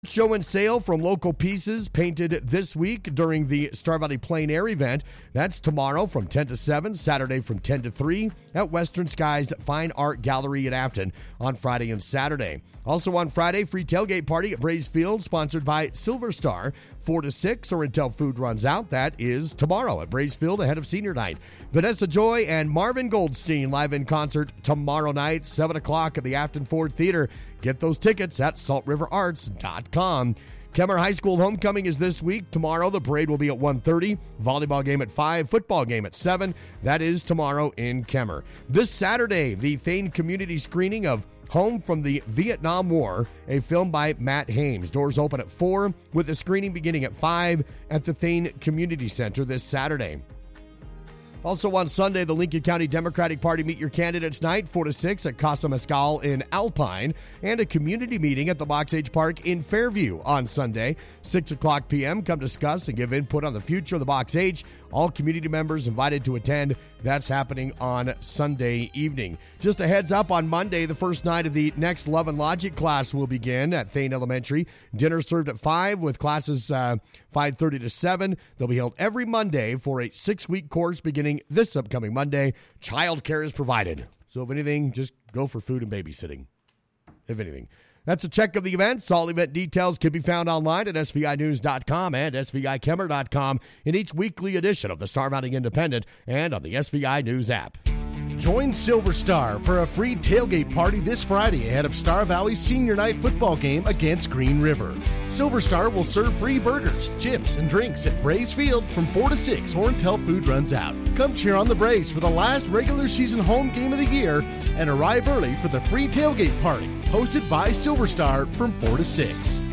Show and sale from local pieces painted this week during the Star Valley Plein Air event. That's tomorrow from 10 to 7, Saturday from 10 to 3 at Western Skies Fine Art Gallery at Afton on Friday and Saturday. Also on Friday, free tailgate party at Brays Field, sponsored by Silver Star, 4 to 6 or until food runs out. That is tomorrow at Brays Field ahead of senior night. Vanessa Joy and Marvin Goldstein live in concert tomorrow night, 7 o'clock at the Afton Ford Theater. Get those tickets at saltriverarts.com. Kemmer High School homecoming is this week. Tomorrow, the parade will be at 1:30. Volleyball game at 5. Football game at 7. That is tomorrow in Kemmer. This Saturday, the Thane community screening of Home from the Vietnam War, a film by Matt Hames. Doors open at 4, with the screening beginning at 5 at the Thane Community Center this Saturday. Also on Sunday, the Lincoln County Democratic Party Meet Your Candidates Night, 4 to 6 at Casa Mescal in Alpine, and a community meeting at the Box Age Park in Fairview on Sunday, 6 o'clock p.m. Come discuss and give input on the future of the Box Age. All community members invited to attend. That's happening on Sunday evening. Just a heads up, on Monday, the first night of the next Love and Logic class will begin at Thane Elementary. Dinner served at 5 with classes 5:30 to 7. They'll be held every Monday for a 6-week course beginning this upcoming Monday. Child care is provided. So if anything, just go for food and babysitting, if anything. That's a check of the events. All event details can be found online at SVInews.com and SVIKemmer.com in each weekly edition of the Star Valley Independent and on the SVI News app. Join Silver Star for a free tailgate party this Friday ahead of Star Valley's senior night football game against Green River. Silver Star will serve free burgers, chips, and drinks at Brays Field from 4 to 6 or until food runs out. Come cheer on the Brays for the last regular season home game of the year and arrive early for the free tailgate party hosted by Silver Star from 4 to 6.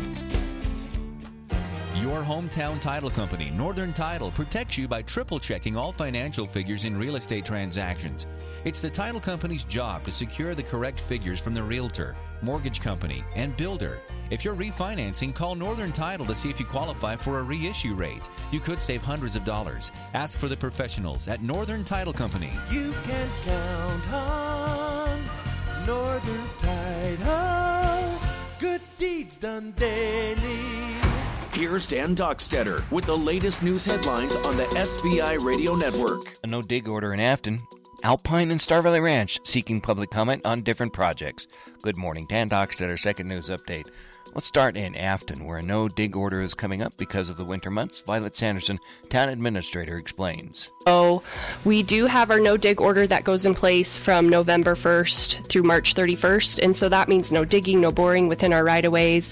Your hometown title company, Northern Title, protects you by triple-checking all financial figures in real estate transactions. It's the title company's job to secure the correct figures from the realtor, mortgage company, and builder. If you're refinancing, call Northern Title to see if you qualify for a reissue rate. You could save hundreds of dollars. Ask for the professionals at Northern Title Company. You can count on Northern Title. Good deeds done daily. Here's Dan Dockstetter with the latest news headlines on the SVI Radio Network. A no-dig order in Afton. Alpine and Star Valley Ranch seeking public comment on different projects. Good morning, Dan Dockstetter, second news update. Let's start in Afton, where a no-dig order is coming up because of the winter months. Violet Sanderson, town administrator, explains. So we do have our no-dig order that goes in place from November 1st through March 31st, and so that means no digging, no boring within our right-of-ways.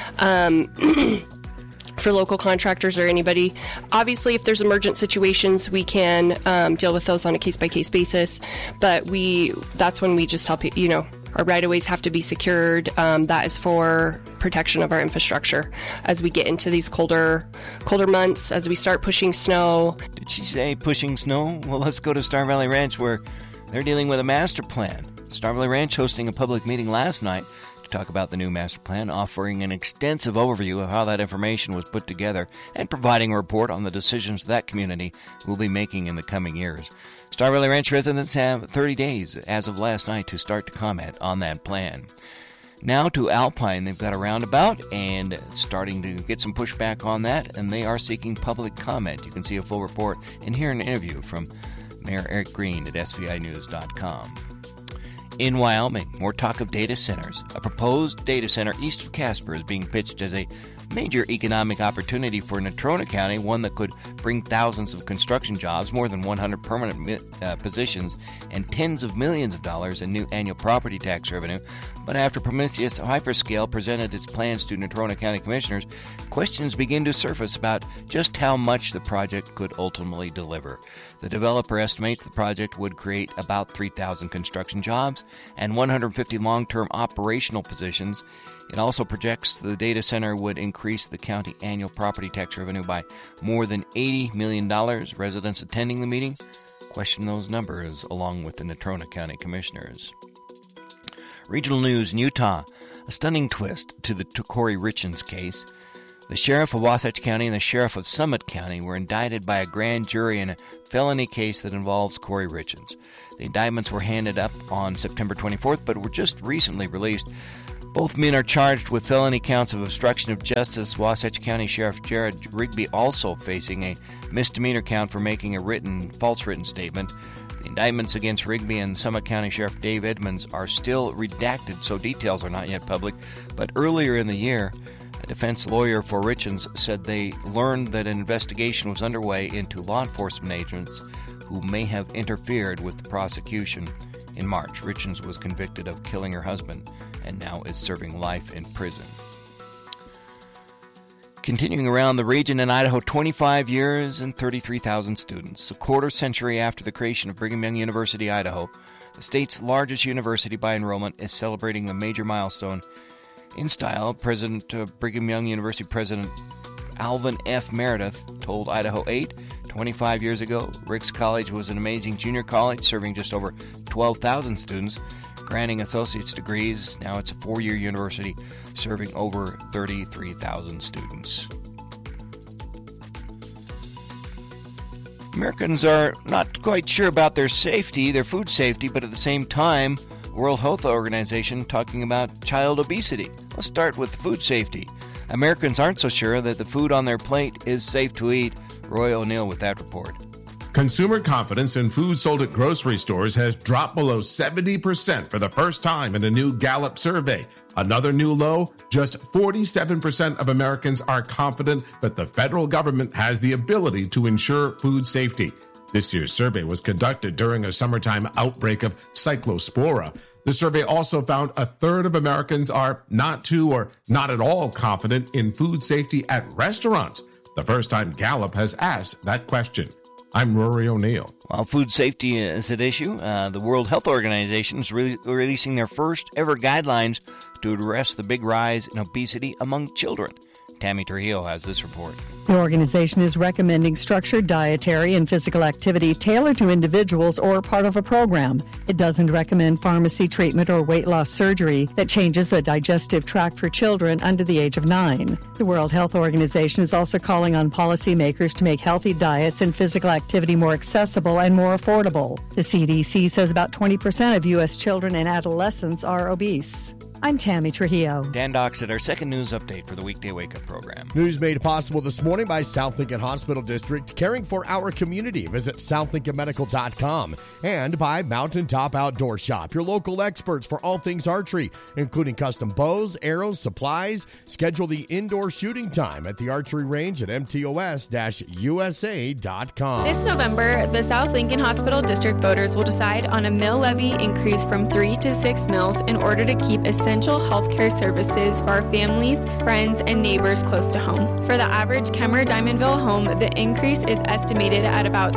For local contractors or anybody. Obviously, if there's emergent situations, we can deal with those on a case-by-case basis, but that's when we just help, our right-of-ways have to be secured. That is for protection of our infrastructure as we get into these colder months, as we start pushing snow. Did she say pushing snow? Well, let's go to Star Valley Ranch, where they're dealing with a master plan. Star Valley Ranch hosting a public meeting last night to talk about the new master plan, offering an extensive overview of how that information was put together and providing a report on the decisions that community will be making in the coming years. Star Valley Ranch residents have 30 days as of last night to start to comment on that plan. Now to Alpine, they've got a roundabout and starting to get some pushback on that, and they are seeking public comment. You can see a full report and hear an interview from Mayor Eric Green at SVInews.com. In Wyoming, more talk of data centers. A proposed data center east of Casper is being pitched as a major economic opportunity for Natrona County, one that could bring thousands of construction jobs, more than 100 permanent positions, and tens of millions of dollars in new annual property tax revenue. But after Prometheus Hyperscale presented its plans to Natrona County commissioners, questions begin to surface about just how much the project could ultimately deliver. The developer estimates the project would create about 3,000 construction jobs and 150 long-term operational positions. It also projects the data center would increase the county annual property tax revenue by more than $80 million. Residents attending the meeting question those numbers along with the Natrona County commissioners. Regional news in Utah. A stunning twist to the Corey Richens case. The sheriff of Wasatch County and the sheriff of Summit County were indicted by a grand jury in a felony case that involves Corey Richens. The indictments were handed up on September 24th, but were just recently released. Both men are charged with felony counts of obstruction of justice. Wasatch County Sheriff Jared Rigby also facing a misdemeanor count for making a false written statement. The indictments against Rigby and Summit County Sheriff Dave Edmonds are still redacted, so details are not yet public. But earlier in the year, a defense lawyer for Richens said they learned that an investigation was underway into law enforcement agents who may have interfered with the prosecution. In March, Richens was convicted of killing her husband and now is serving life in prison. Continuing around the region in Idaho, 25 years and 33,000 students. A quarter century after the creation of Brigham Young University, Idaho, the state's largest university by enrollment, is celebrating a major milestone in style. President of Brigham Young University President Alvin F. Meredith told Idaho 8, 25 years ago, Ricks College was an amazing junior college serving just over 12,000 students, granting associate's degrees. Now it's a 4-year university serving over 33,000 students. Americans are not quite sure about their food safety, but at the same time, World Health Organization talking about child obesity. Let's start with food safety. Americans aren't so sure that the food on their plate is safe to eat. Roy O'Neill with that report. Consumer confidence in food sold at grocery stores has dropped below 70% for the first time in a new Gallup survey. Another new low, just 47% of Americans are confident that the federal government has the ability to ensure food safety. This year's survey was conducted during a summertime outbreak of cyclospora. The survey also found a third of Americans are not too or not at all confident in food safety at restaurants. The first time Gallup has asked that question. I'm Rory O'Neill. While food safety is at issue, the World Health Organization is releasing their first ever guidelines to address the big rise in obesity among children. Tammy Trujillo has this report. The organization is recommending structured dietary and physical activity tailored to individuals or part of a program. It doesn't recommend pharmacy treatment or weight loss surgery that changes the digestive tract for children under the age of 9. The World Health Organization is also calling on policymakers to make healthy diets and physical activity more accessible and more affordable. The CDC says about 20% of U.S. children and adolescents are obese. I'm Tammy Trujillo. Dan Doxett, our second news update for the Weekday Wake Up program. News made possible this morning by South Lincoln Hospital District, caring for our community. Visit southlincolnmedical.com. And by Mountaintop Outdoor Shop, your local experts for all things archery, including custom bows, arrows, supplies. Schedule the indoor shooting time at the archery range at mtos-usa.com. This November, the South Lincoln Hospital District voters will decide on a mill levy increase from 3 to 6 mills in order to keep essential healthcare services for our families, friends, and neighbors close to home. For the average Kemmer Diamondville home, the increase is estimated at about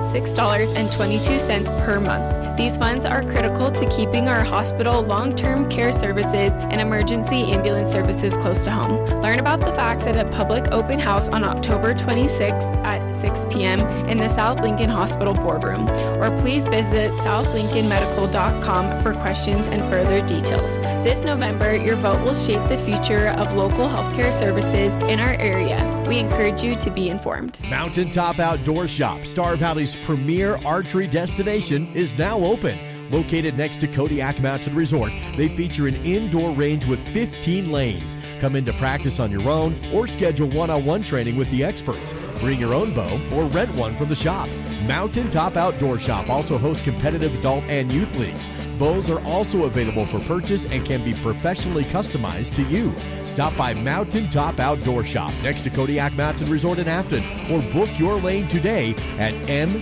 $6.22 per month. These funds are critical to keeping our hospital, long-term care services, and emergency ambulance services close to home. Learn about the facts at a public open house on October 26th at 6 p.m. in the South Lincoln Hospital boardroom, or please visit southlincolnmedical.com for questions and further details. This November, your vote will shape the future of local healthcare services in our area. We encourage you to be informed. Mountaintop Outdoor Shop, Star Valley's premier archery destination, is now open. Located next to Kodiak Mountain Resort, they feature an indoor range with 15 lanes. Come in to practice on your own or schedule one-on-one training with the experts. Bring your own bow or rent one from the shop. Mountaintop Outdoor Shop also hosts competitive adult and youth leagues. Bows are also available for purchase and can be professionally customized to you. Stop by Mountaintop Outdoor Shop next to Kodiak Mountain Resort in Afton or book your lane today at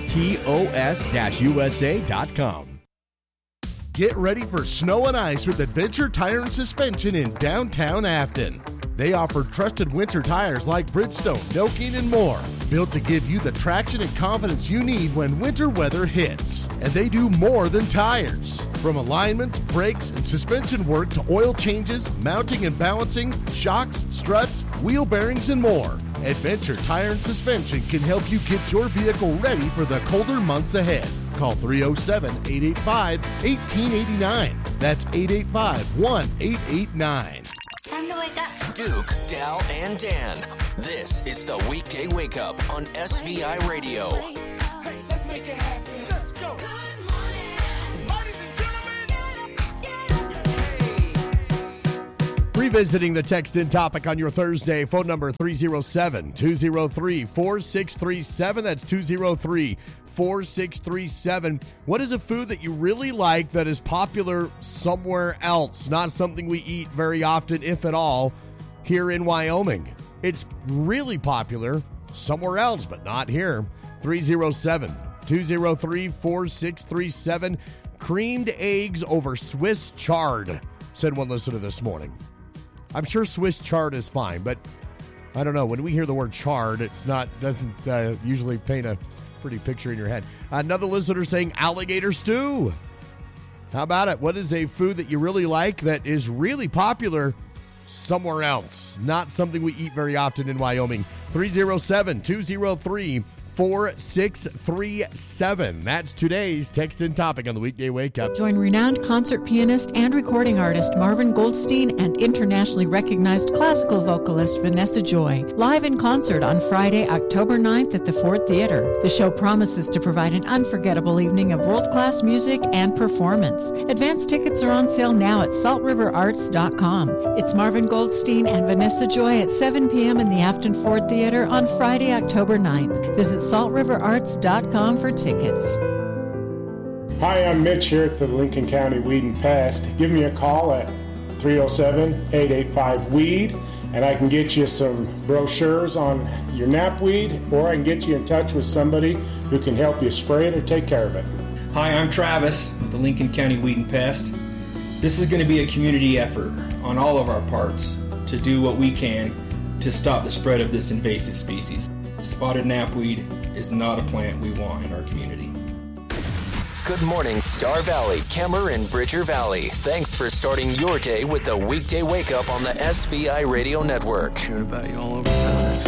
mtos-usa.com. Get ready for snow and ice with Adventure Tire and Suspension in downtown Afton. They offer trusted winter tires like Bridgestone, Nokian, and more, built to give you the traction and confidence you need when winter weather hits. And they do more than tires. From alignment, brakes, and suspension work to oil changes, mounting and balancing, shocks, struts, wheel bearings, and more. Adventure Tire and Suspension can help you get your vehicle ready for the colder months ahead. Call 307-885-1889. That's 885-1889. Time to wake up. Duke, Dal, and Dan. This is the Weekday Wake Up on SVI Radio. Hey, let's make it happen. Let's go. Good morning. Ladies and gentlemen. Revisiting the text-in topic on your Thursday, phone number 307-203-4637. That's 203-4637. What is a food that you really like that is popular somewhere else? Not something we eat very often, if at all, here in Wyoming. It's really popular somewhere else, but not here. 307-203-4637. Creamed eggs over Swiss chard, said one listener this morning. I'm sure Swiss chard is fine, but I don't know. When we hear the word chard, doesn't usually paint a pretty picture in your head. Another listener saying alligator stew. How about it? What is a food that you really like that is really popular somewhere else? Not something we eat very often in Wyoming. 307-203-4637. That's today's text in topic on the Weekday Wake Up. Join renowned concert pianist and recording artist Marvin Goldstein and internationally recognized classical vocalist Vanessa Joy live in concert on Friday, October 9th at the Ford Theater. The show promises to provide an unforgettable evening of world-class music and performance. Advance tickets are on sale now at saltriverarts.com. It's Marvin Goldstein and Vanessa Joy at 7 p.m. in the Afton Ford Theater on Friday, October 9th. Visit saltriverarts.com for tickets. Hi, I'm Mitch here at the Lincoln County Weed and Pest. Give me a call at 307-885-WEED, and I can get you some brochures on your knapweed, or I can get you in touch with somebody who can help you spray it or take care of it. Hi, I'm Travis with the Lincoln County Weed and Pest. This is going to be a community effort on all of our parts to do what we can to stop the spread of this invasive species. Spotted knapweed is not a plant we want in our community. Good morning, Star Valley, Kemmer, and Bridger Valley. Thanks for starting your day with the Weekday Wake Up on the SVI Radio Network. Heard about you all over town.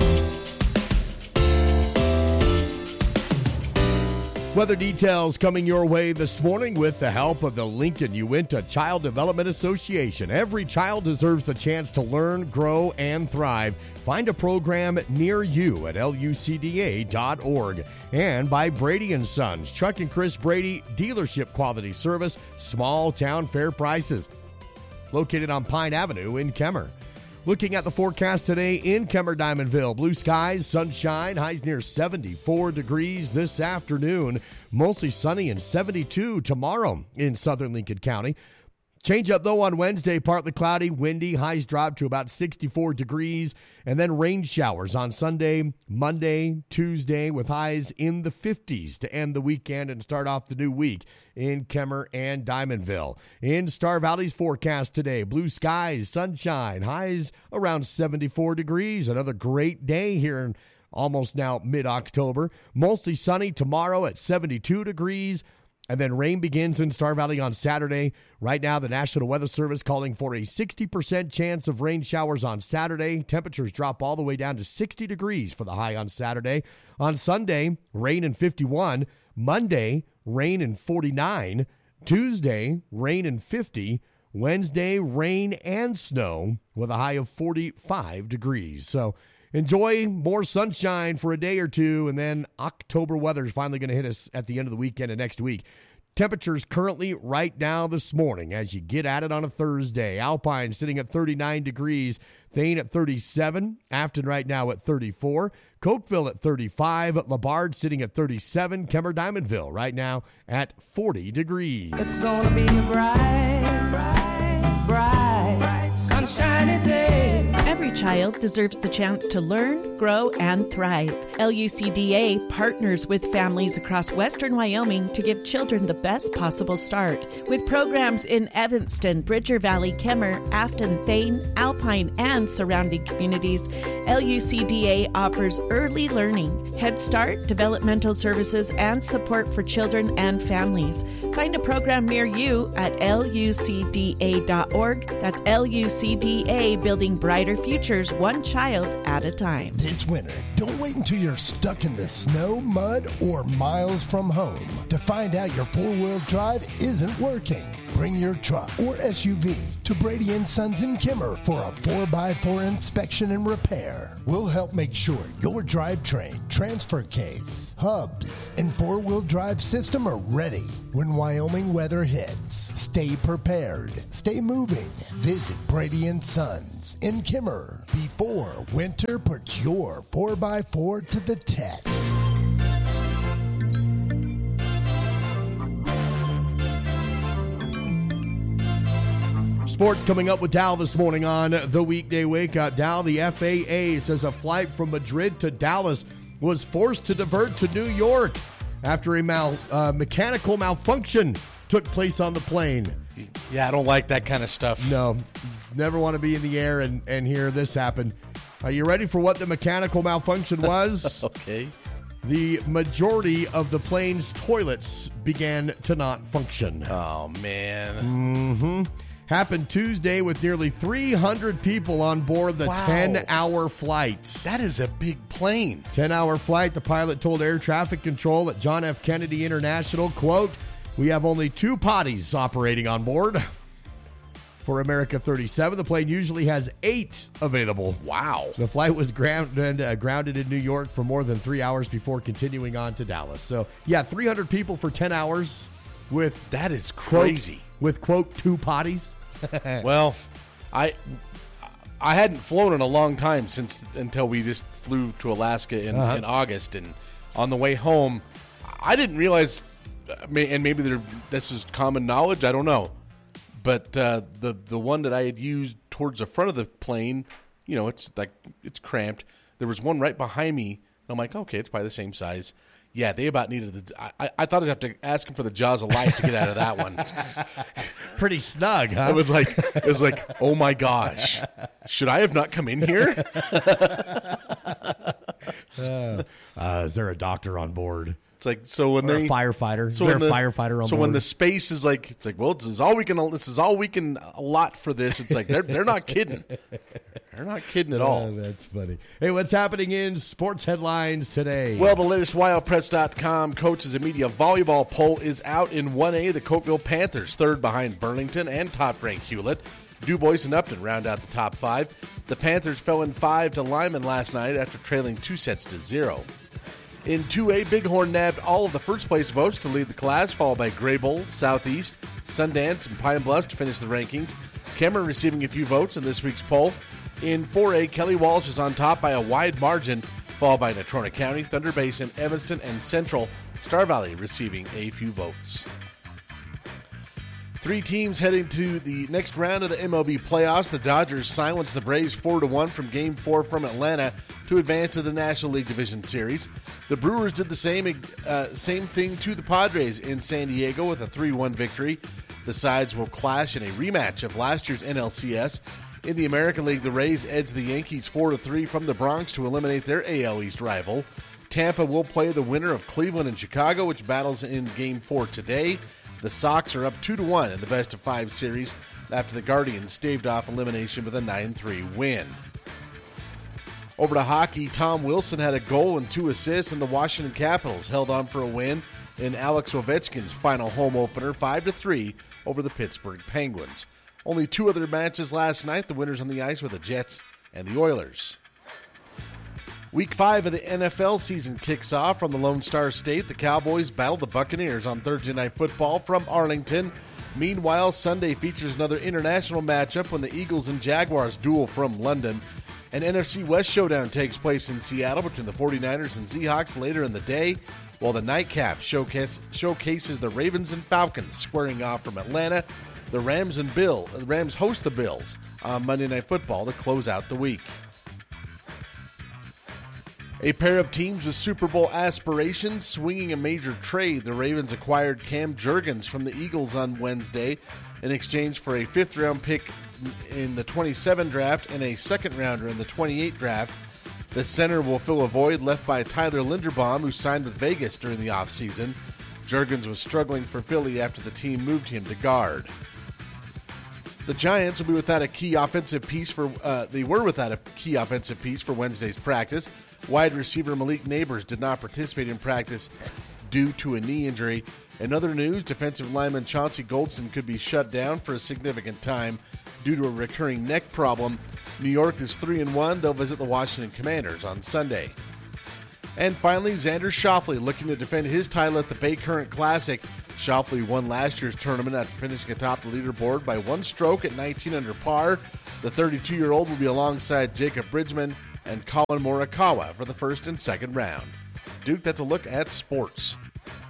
Weather details coming your way this morning with the help of the Lincoln Uinta Child Development Association. Every child deserves the chance to learn, grow, and thrive. Find a program near you at lucda.org. And by Brady & Sons, Chuck and Chris Brady, dealership quality service, small town fair prices. Located on Pine Avenue in Kemmer. Looking at the forecast today in Kemmer Diamondville, blue skies, sunshine, highs near 74 degrees this afternoon. Mostly sunny and 72 tomorrow in southern Lincoln County. Change up, though, on Wednesday, partly cloudy, windy, highs drop to about 64 degrees, and then rain showers on Sunday, Monday, Tuesday, with highs in the 50s to end the weekend and start off the new week in Kemmer and Diamondville. In Star Valley's forecast today, blue skies, sunshine, highs around 74 degrees. Another great day here in almost now mid-October. Mostly sunny tomorrow at 72 degrees. And then rain begins in Star Valley on Saturday. Right now, the National Weather Service calling for a 60% chance of rain showers on Saturday. Temperatures drop all the way down to 60 degrees for the high on Saturday. On Sunday, rain in 51. Monday, rain in 49. Tuesday, rain in 50. Wednesday, rain and snow with a high of 45 degrees. So enjoy more sunshine for a day or two, and then October weather is finally going to hit us at the end of the weekend and next week. Temperatures currently right now this morning as you get at it on a Thursday. Alpine sitting at 39 degrees. Thane at 37. Afton right now at 34. Cokeville at 35. Labarge sitting at 37. Kemmer Diamondville right now at 40 degrees. It's gonna be a bright, sunshiny day. Every child deserves the chance to learn, grow, and thrive. LUCDA partners with families across western Wyoming to give children the best possible start. With programs in Evanston, Bridger Valley, Kemmer, Afton, Thane, Alpine, and surrounding communities, LUCDA offers early learning, Head Start, developmental services, and support for children and families. Find a program near you at lucda.org. That's LUCDA, building brighter futures one child at a time. This winter, don't wait until you're stuck in the snow, mud, or miles from home to find out your four-wheel drive isn't working. Bring your truck or SUV to Brady & Sons in Kimmer for a 4x4 inspection and repair. We'll help make sure your drivetrain, transfer case, hubs, and four-wheel drive system are ready when Wyoming weather hits. Stay prepared. Stay moving. Visit Brady & Sons in Kimmer before winter puts your 4x4 to the test. Sports coming up with Dow this morning on the Weekday Wake Up. Dow, the FAA says a flight from Madrid to Dallas was forced to divert to New York after a mechanical malfunction took place on the plane. Yeah, I don't like that kind of stuff. No, never want to be in the air and hear this happen. Are you ready for what the mechanical malfunction was? Okay. The majority of the plane's toilets began to not function. Oh, man. Mm-hmm. Happened Tuesday with nearly 300 people on board the 10-hour flight. That is a big plane. 10-hour flight. The pilot told air traffic control at John F. Kennedy International, quote, "We have only 2 potties operating on board." For America 37, the plane usually has 8 available. Wow. The flight was grounded in New York for more than 3 hours before continuing on to Dallas. So, yeah, 300 people for 10 hours with... That is crazy. With, quote, 2 potties. Well, I hadn't flown in a long time until we just flew to Alaska in August, and on the way home, I didn't realize, and maybe this is common knowledge, I don't know, but the one that I had used towards the front of the plane, it's cramped. There was one right behind me, and I'm like, okay, it's probably the same size. Yeah, they about needed I thought I'd have to ask him for the jaws of life to get out of that one. Pretty snug, huh? It was like, oh my gosh, should I have not come in here? Is there a doctor on board? It's like, so when a firefighter. So is there a firefighter on board? So when the space is like, it's like, well, this is all we can allot for this. It's like they're not kidding. They're not kidding at all. That's funny. Hey, what's happening in sports headlines today? Well, the latest WyoPreps.com coaches and media volleyball poll is out in 1A. The Cokeville Panthers, third behind Burlington and top-ranked Hewlett. DuBois and Upton round out the top 5. The Panthers fell in 5 to Lyman last night after trailing 2-0. In 2A, Bighorn nabbed all of the first-place votes to lead the class, followed by Greybull, Southeast, Sundance, and Pine Bluff to finish the rankings. Cameron receiving a few votes in this week's poll. In 4A, Kelly Walsh is on top by a wide margin, followed by Natrona County, Thunder Basin, Evanston, and Central. Star Valley receiving a few votes. 3 teams heading to the next round of the MLB playoffs. The Dodgers silenced the Braves 4-1 from Game 4 from Atlanta to advance to the National League Division Series. The Brewers did the same thing to the Padres in San Diego with a 3-1 victory. The sides will clash in a rematch of last year's NLCS. In the American League, the Rays edged the Yankees 4-3 from the Bronx to eliminate their AL East rival. Tampa will play the winner of Cleveland and Chicago, which battles in Game 4 today. The Sox are up 2-1 in the best-of-5 series after the Guardians staved off elimination with a 9-3 win. Over to hockey, Tom Wilson had a goal and 2 assists, and the Washington Capitals held on for a win in Alex Ovechkin's final home opener, 5-3 over the Pittsburgh Penguins. Only 2 other matches last night. The winners on the ice were the Jets and the Oilers. Week 5 of the NFL season kicks off from the Lone Star State. The Cowboys battle the Buccaneers on Thursday Night Football from Arlington. Meanwhile, Sunday features another international matchup when the Eagles and Jaguars duel from London. An NFC West showdown takes place in Seattle between the 49ers and Seahawks later in the day, while the nightcap showcases the Ravens and Falcons squaring off from Atlanta. The Rams host the Bills on Monday Night Football to close out the week. A pair of teams with Super Bowl aspirations swinging a major trade. The Ravens acquired Cam Jurgens from the Eagles on Wednesday in exchange for a 5th-round pick in the 27 draft and a 2nd-rounder in the 28 draft. The center will fill a void left by Tyler Linderbaum, who signed with Vegas during the offseason. Jurgens was struggling for Philly after the team moved him to guard. The Giants will be without a key offensive piece for Wednesday's practice. Wide receiver Malik Neighbors did not participate in practice due to a knee injury. In other news, defensive lineman Chauncey Goldston could be shut down for a significant time due to a recurring neck problem. New York is 3-1. They'll visit the Washington Commanders on Sunday. And finally, Xander Schauffele looking to defend his title at the Bay Current Classic. Schauffele won last year's tournament after finishing atop the leaderboard by one stroke at 19 under par. The 32-year-old will be alongside Jacob Bridgman and Colin Morikawa for the first and second round. Duke, that's a look at sports.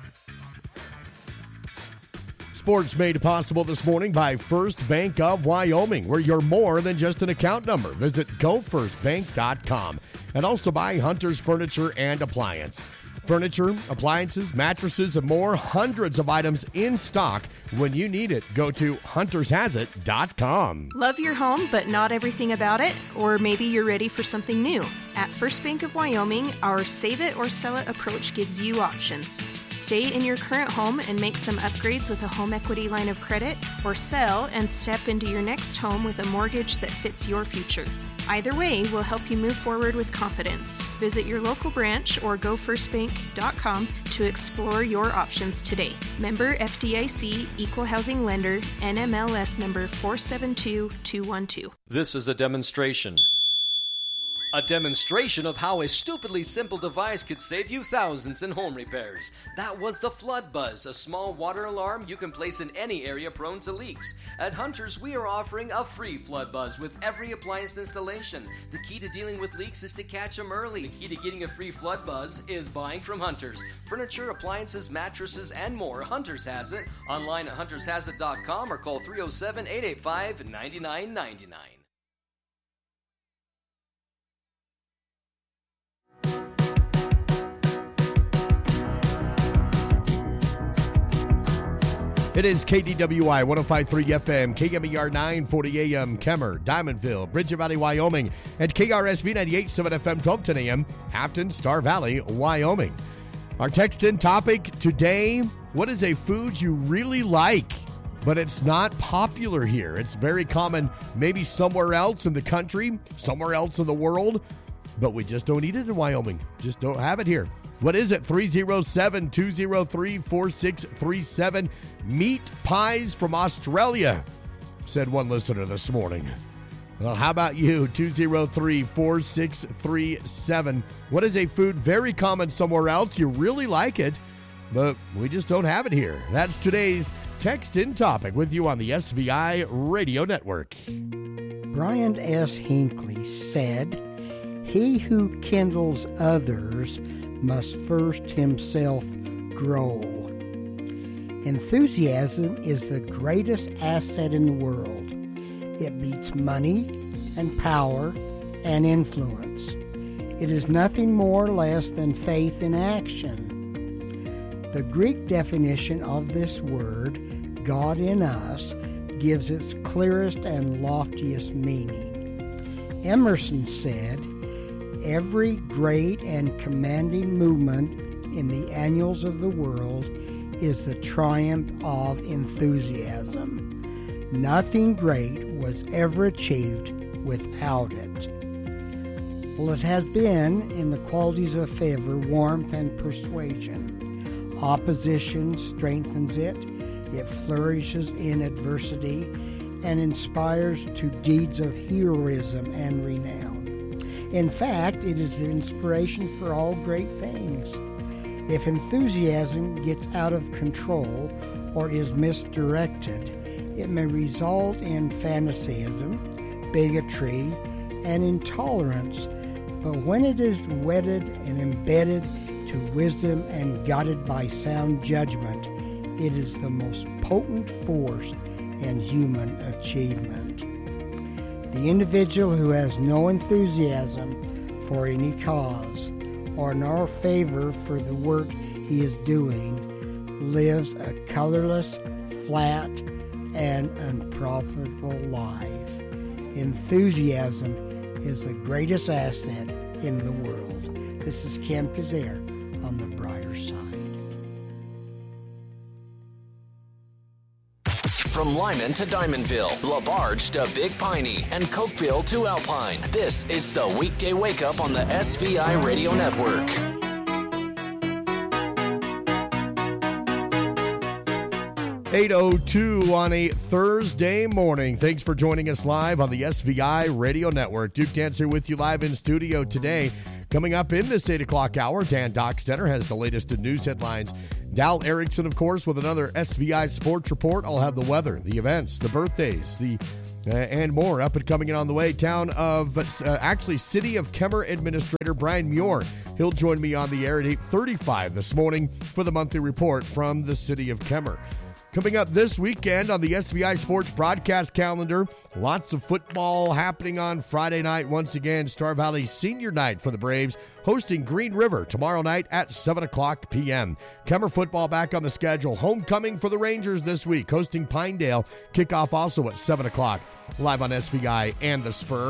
Sports made possible this morning by First Bank of Wyoming, where you're more than just an account number. Visit gofirstbank.com. And also by Hunter's Furniture and Appliance. Furniture, appliances, mattresses, and more. Hundreds of items in stock. When you need it, go to huntershasit.com. Love your home, but not everything about it? Or maybe you're ready for something new. At First Bank of Wyoming, our save it or sell it approach gives you options. Stay in your current home and make some upgrades with a home equity line of credit, or sell and step into your next home with a mortgage that fits your future. Either way will help you move forward with confidence. Visit your local branch or gofirstbank.com to explore your options today. Member FDIC, Equal Housing Lender, NMLS number 472212. This is a demonstration. A demonstration of how a stupidly simple device could save you thousands in home repairs. That was the Flood Buzz, a small water alarm you can place in any area prone to leaks. At Hunters, we are offering a free Flood Buzz with every appliance installation. The key to dealing with leaks is to catch them early. The key to getting a free Flood Buzz is buying from Hunters. Furniture, appliances, mattresses, and more. Hunters has it. Online at huntershasit.com or call 307-885-9999. It is KDWI 105.3 FM, KMER 940 AM, Kemmer, Diamondville, Bridger Valley, Wyoming, and KRSV 98.7 FM, 1210 AM, Afton, Star Valley, Wyoming. Our text-in topic today, what is a food you really like, but it's not popular here? It's very common maybe somewhere else in the country, somewhere else in the world, but we just don't eat it in Wyoming. Just don't have it here. What is it? 307-203-4637. Meat pies from Australia, said one listener this morning. Well, how about you? 203-4637. What is a food very common somewhere else? You really like it, but we just don't have it here. That's today's text-in topic with you on the SVI Radio Network. Brian S. Hinckley said, "He who kindles others must first himself grow." Enthusiasm is the greatest asset in the world. It beats money and power and influence. It is nothing more or less than faith in action. The Greek definition of this word, God in us, gives its clearest and loftiest meaning. Emerson said, "Every great and commanding movement in the annals of the world is the triumph of enthusiasm. Nothing great was ever achieved without it." Well, it has been in the qualities of favor, warmth, and persuasion. Opposition strengthens it. It flourishes in adversity and inspires to deeds of heroism and renown. In fact, it is the inspiration for all great things. If enthusiasm gets out of control or is misdirected, it may result in fanaticism, bigotry, and intolerance. But when it is wedded and embedded to wisdom and guided by sound judgment, it is the most potent force in human achievement. The individual who has no enthusiasm for any cause or nor favor for the work he is doing lives a colorless, flat, and unprofitable life. Enthusiasm is the greatest asset in the world. This is Cam Kazare on the brighter side. From Lyman to Diamondville, LaBarge to Big Piney, and Cokeville to Alpine, this is the Weekday Wake Up on the SVI Radio Network. 8:02 on a Thursday morning. Thanks for joining us live on the SVI Radio Network. Duke Dance here with you live in studio today. Coming up in this 8 o'clock hour, Dan Dockstetter has the latest in news headlines. Dal Erickson, of course, with another SVI Sports Report. I'll have the weather, the events, the birthdays, and more up and coming in on the way. City of Kemmer Administrator Brian Muir. He'll join me on the air at 8:35 this morning for the monthly report from the City of Kemmer. Coming up this weekend on the SVI Sports broadcast calendar, lots of football happening on Friday night. Once again, Star Valley Senior Night for the Braves, hosting Green River tomorrow night at 7 o'clock p.m. Kemmer football back on the schedule. Homecoming for the Rangers this week, hosting Pinedale. Kickoff also at 7 o'clock, live on SVI and the Spur.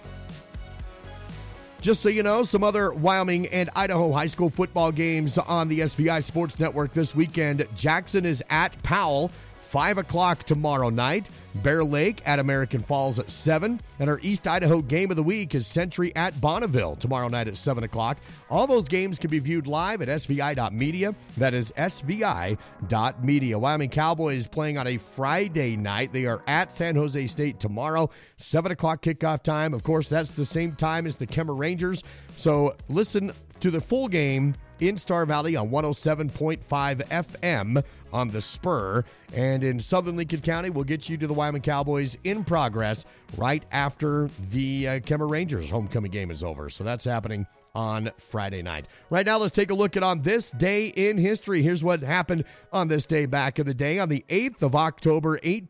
Just so you know, some other Wyoming and Idaho high school football games on the SVI Sports Network this weekend. Jackson is at Powell, 5 o'clock tomorrow night. Bear Lake at American Falls at 7. And our East Idaho game of the week is Century at Bonneville tomorrow night at 7 o'clock. All those games can be viewed live at svi.media. That is svi.media. Wyoming Cowboys playing on a Friday night. They are at San Jose State tomorrow, 7 o'clock kickoff time. Of course, that's the same time as the Kemmer Rangers. So listen to the full game in Star Valley on 107.5 FM on the Spur. And in southern Lincoln County, we'll get you to the Wyoming Cowboys in progress right after the Kemmer Rangers homecoming game is over. So that's happening on Friday night. Right now, let's take a look at on this day in history. Here's what happened on this day back in the day. On the 8th of October,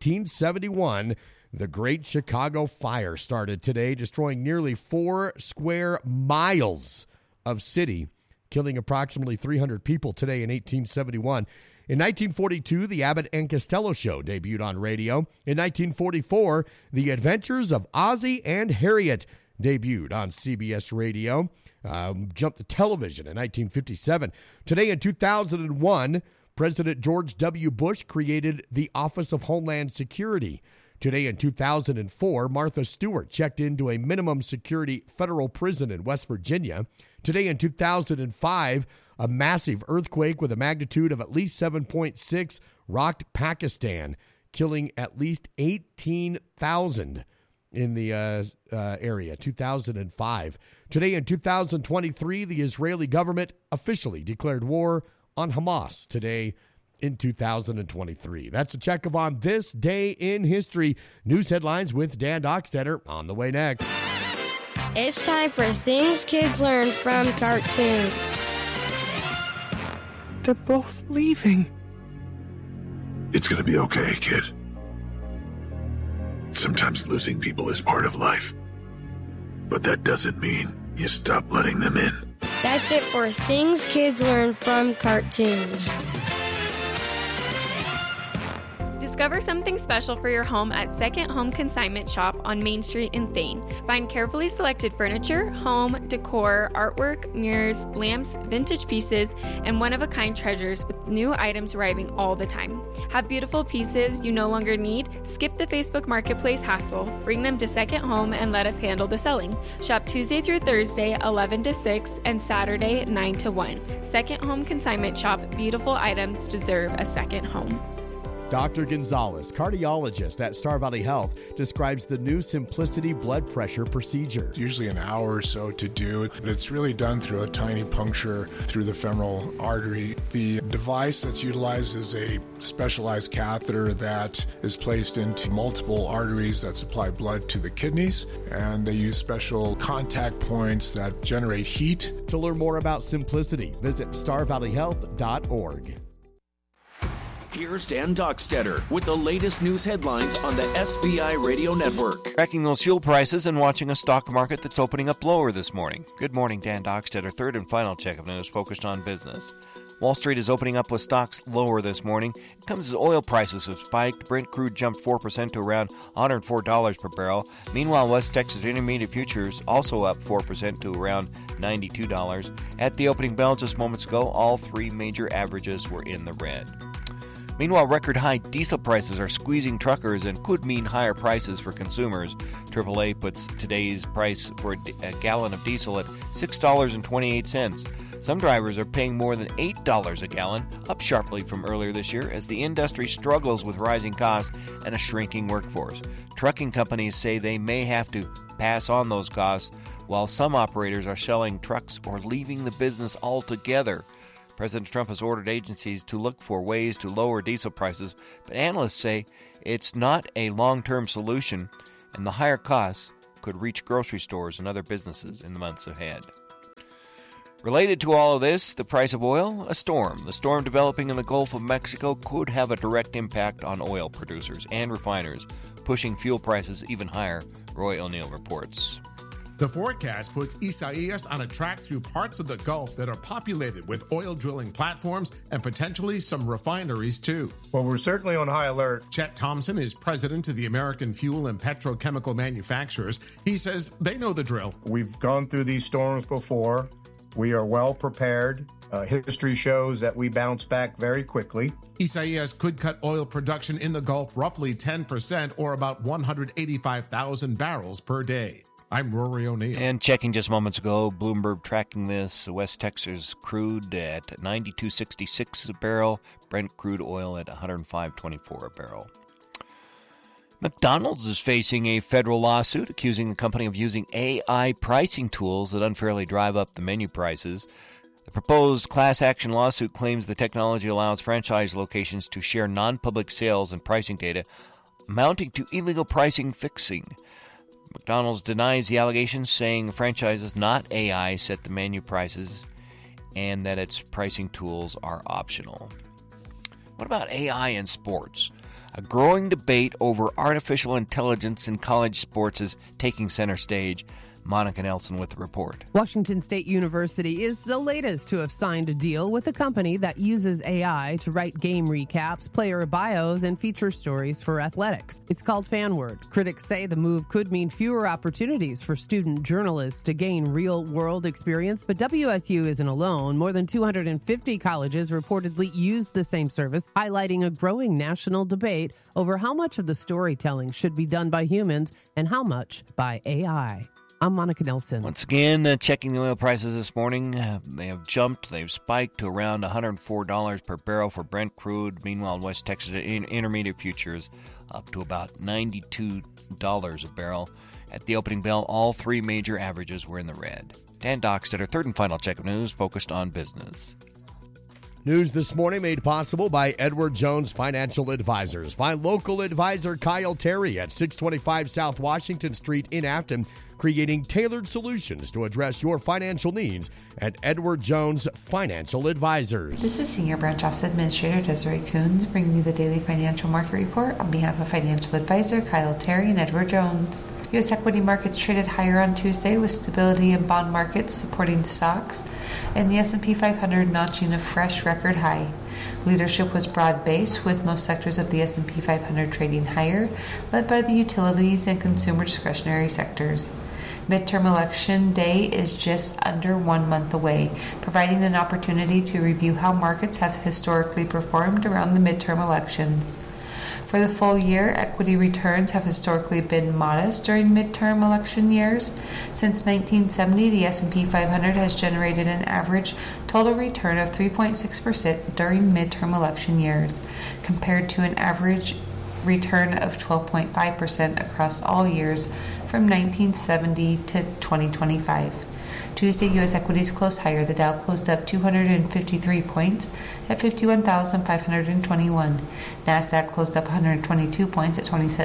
1871, the Great Chicago Fire started today, destroying nearly 4 square miles of city, killing approximately 300 people today in 1871. In 1942, the Abbott and Costello Show debuted on radio. In 1944, The Adventures of Ozzie and Harriet debuted on CBS Radio. Jumped to television in 1957. Today in 2001, President George W. Bush created the Office of Homeland Security. Today in 2004, Martha Stewart checked into a minimum security federal prison in West Virginia. Today in 2005, a massive earthquake with a magnitude of at least 7.6 rocked Pakistan, killing at least 18,000 in the area. 2005. Today in 2023, the Israeli government officially declared war on Hamas. Today in 2023. That's a check of on this day in history. News headlines with Dan Dockstetter on the way next. It's time for Things Kids Learn from Cartoons. They're both leaving. It's gonna be okay, kid. Sometimes losing people is part of life. But that doesn't mean you stop letting them in. That's it for Things Kids Learn from Cartoons. Discover something special for your home at Second Home Consignment Shop on Main Street in Thane. Find carefully selected furniture, home, decor, artwork, mirrors, lamps, vintage pieces, and one-of-a-kind treasures with new items arriving all the time. Have beautiful pieces you no longer need? Skip the Facebook Marketplace hassle. Bring them to Second Home and let us handle the selling. Shop Tuesday through Thursday, 11 to 6, and Saturday, 9 to 1. Second Home Consignment Shop. Beautiful items deserve a second home. Dr. Gonzalez, cardiologist at Star Valley Health, describes the new Simplicity blood pressure procedure. It's usually an hour or so to do, but it's really done through a tiny puncture through the femoral artery. The device that's utilized is a specialized catheter that is placed into multiple arteries that supply blood to the kidneys, and they use special contact points that generate heat. To learn more about Simplicity, visit starvalleyhealth.org. Here's Dan Dockstetter with the latest news headlines on the SVI Radio Network. Tracking those fuel prices and watching a stock market that's opening up lower this morning. Good morning, Dan Dockstetter. Third and final check of news focused on business. Wall Street is opening up with stocks lower this morning. It comes as oil prices have spiked. Brent crude jumped 4% to around $104 per barrel. Meanwhile, West Texas Intermediate futures also up 4% to around $92. At the opening bell just moments ago, all three major averages were in the red. Meanwhile, record-high diesel prices are squeezing truckers and could mean higher prices for consumers. AAA puts today's price for a gallon of diesel at $6.28. Some drivers are paying more than $8 a gallon, up sharply from earlier this year as the industry struggles with rising costs and a shrinking workforce. Trucking companies say they may have to pass on those costs, while some operators are selling trucks or leaving the business altogether. President Trump has ordered agencies to look for ways to lower diesel prices, but analysts say it's not a long-term solution, and the higher costs could reach grocery stores and other businesses in the months ahead. Related to all of this, the price of oil, a storm. The storm developing in the Gulf of Mexico could have a direct impact on oil producers and refiners, pushing fuel prices even higher, Roy O'Neill reports. The forecast puts Isaias on a track through parts of the Gulf that are populated with oil drilling platforms and potentially some refineries, too. Well, we're certainly on high alert. Chet Thompson is president of the American Fuel and Petrochemical Manufacturers. He says they know the drill. We've gone through these storms before. We are well prepared. History shows that we bounce back very quickly. Isaias could cut oil production in the Gulf roughly 10%, or about 185,000 barrels per day. I'm Rory O'Neill. And checking just moments ago, Bloomberg tracking this, West Texas crude at $92.66 a barrel, Brent crude oil at $105.24 a barrel. McDonald's is facing a federal lawsuit accusing the company of using AI pricing tools that unfairly drive up the menu prices. The proposed class action lawsuit claims the technology allows franchise locations to share non-public sales and pricing data, amounting to illegal pricing fixing. McDonald's denies the allegations, saying franchises, not AI, set the menu prices and that its pricing tools are optional. What about AI in sports? A growing debate over artificial intelligence in college sports is taking center stage. Monica Nelson with the report. Washington State University is the latest to have signed a deal with a company that uses AI to write game recaps, player bios, and feature stories for athletics. It's called FanWord. Critics say the move could mean fewer opportunities for student journalists to gain real-world experience, but WSU isn't alone. More than 250 colleges reportedly use the same service, highlighting a growing national debate over how much of the storytelling should be done by humans and how much by AI. I'm Monica Nelson. Once again, checking the oil prices this morning. They have jumped. They've spiked to around $104 per barrel for Brent crude. Meanwhile, West Texas intermediate futures up to about $92 a barrel. At the opening bell, all three major averages were in the red. Dan Dockstetter, third and final check of news focused on business. News this morning made possible by Edward Jones Financial Advisors. Find local advisor Kyle Terry at 625 South Washington Street in Afton, creating tailored solutions to address your financial needs at Edward Jones Financial Advisors. This is Senior Branch Office Administrator Desiree Coons bringing you the daily financial market report on behalf of financial advisor Kyle Terry and Edward Jones. U.S. equity markets traded higher on Tuesday with stability in bond markets supporting stocks and the S&P 500 notching a fresh record high. Leadership was broad-based with most sectors of the S&P 500 trading higher, led by the utilities and consumer discretionary sectors. Midterm election day is just under 1 month away, providing an opportunity to review how markets have historically performed around the midterm elections. For the full year, equity returns have historically been modest during midterm election years. Since 1970, the S&P 500 has generated an average total return of 3.6% during midterm election years, compared to an average return of 12.5% across all years from 1970 to 2025. Tuesday, U.S. equities closed higher. The Dow closed up 253 points at 51,521. NASDAQ closed up 122 points at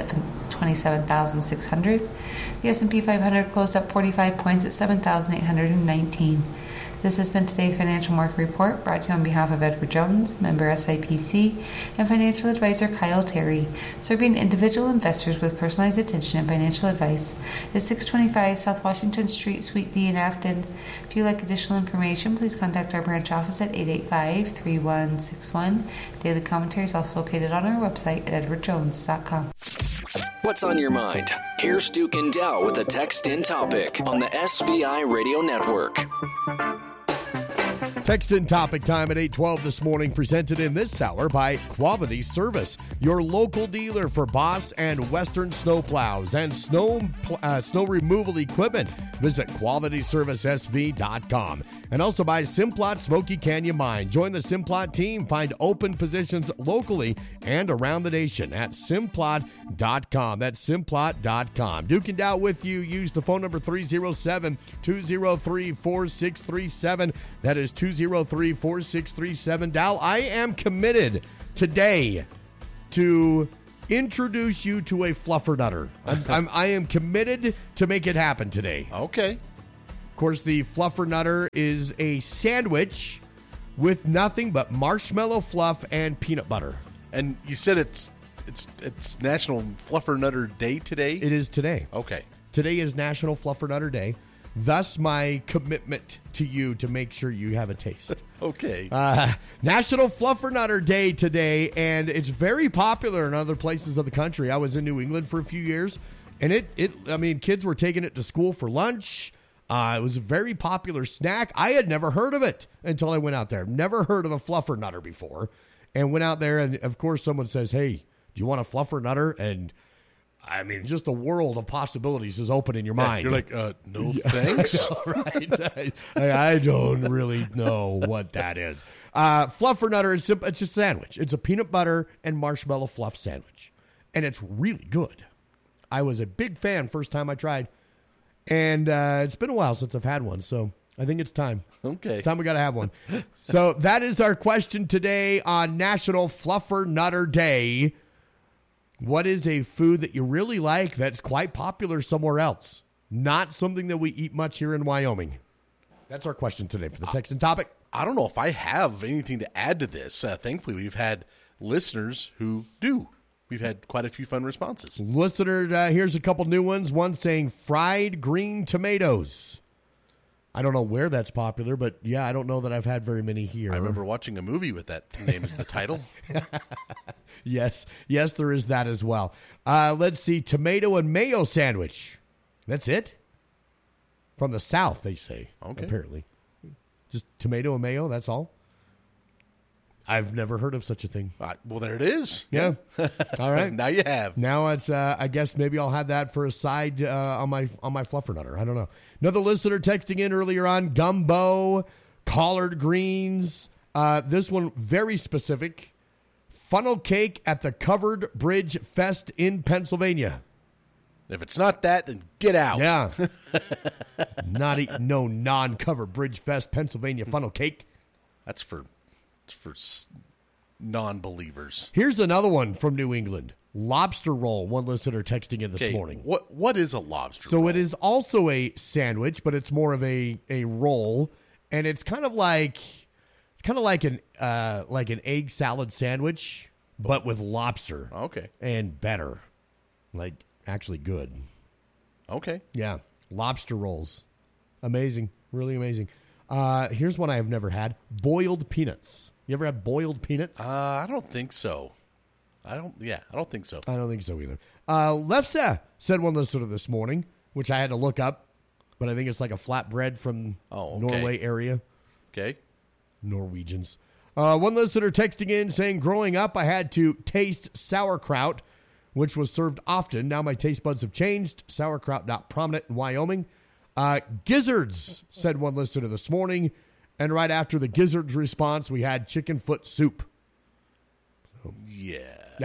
27,600. The S&P 500 closed up 45 points at 7,819. This has been today's financial market report, brought to you on behalf of Edward Jones, member SIPC, and financial advisor Kyle Terry, serving individual investors with personalized attention and financial advice at 625 South Washington Street, Suite D in Afton. If you'd like additional information, please contact our branch office at 885-3161. Daily commentary is also located on our website at edwardjones.com. What's on your mind? Here's Duke and Dow with a text-in topic on the SVI Radio Network. Text in topic time at 8:12 this morning, presented in this hour by Quality Service, your local dealer for Boss and Western snowplows and snow removal equipment. Visit qualityservicesv.com. And also by Simplot Smoky Canyon Mine. Join the Simplot team. Find open positions locally and around the nation at simplot.com. That's simplot.com. Duke and Dow with you. Use the phone number 307-203-4637. That is 203-4637. Dow, I am committed today to introduce you to a fluffernutter. I am committed to make it happen today. Okay. Of course, the fluffernutter is a sandwich with nothing but marshmallow fluff and peanut butter. And you said it's National Fluffernutter Day today? It is today. Okay. Today is National Fluffernutter Day. Thus, my commitment to you to make sure you have a taste. Okay. National Fluffernutter Day today, and it's very popular in other places of the country. I was in New England for a few years, and kids were taking it to school for lunch. It was a very popular snack. I had never heard of it until I went out there. Never heard of a Fluffernutter before, and went out there, and of course, someone says, "Hey, do you want a Fluffernutter?" And I mean, just a world of possibilities is open in your mind. You're like, no thanks. Right. I don't really know what that is. Fluffernutter, it's a sandwich. It's a peanut butter and marshmallow fluff sandwich. And it's really good. I was a big fan first time I tried. And it's been a while since I've had one, so I think it's time. Okay. It's time we got to have one. So that is our question today on National Fluffernutter Day. What is a food that you really like that's quite popular somewhere else? Not something that we eat much here in Wyoming. That's our question today for the text and topic. I don't know if I have anything to add to this. Thankfully, we've had listeners who do. We've had quite a few fun responses. Listener, here's a couple new ones. One saying fried green tomatoes. I don't know where that's popular, but yeah, I don't know that I've had very many here. I remember watching a movie with that name as the title. Yes, there is that as well. Let's see, tomato and mayo sandwich. That's it? From the South, they say, apparently. Just tomato and mayo, that's all? I've never heard of such a thing. Well, there it is. Yeah. All right. Now you have. Now it's, I guess maybe I'll have that for a side on my fluffernutter. I don't know. Another listener texting in earlier on, gumbo, collard greens. This one very specific. Funnel cake at the Covered Bridge Fest in Pennsylvania. If it's not that, then get out. Yeah. No non-Covered Bridge Fest Pennsylvania funnel cake. It's for non-believers. Here's another one from New England. Lobster roll. One listener texting in this morning. What is a lobster roll? So it is also a sandwich, but it's more of a roll, and it's kind of like an egg salad sandwich, but with lobster. Okay. And better. Like actually good. Okay. Yeah. Lobster rolls. Amazing. Really amazing. Here's one I have never had. Boiled peanuts. You ever had boiled peanuts? I don't think so. I don't think so. I don't think so either. Lefse said one listener this morning, which I had to look up, but I think it's like a flatbread from Norway area. Okay. Norwegians. One listener texting in saying, growing up, I had to taste sauerkraut, which was served often. Now my taste buds have changed. Sauerkraut not prominent in Wyoming. Gizzards, said one listener this morning. And right after the gizzards response, we had chicken foot soup. So. Yeah.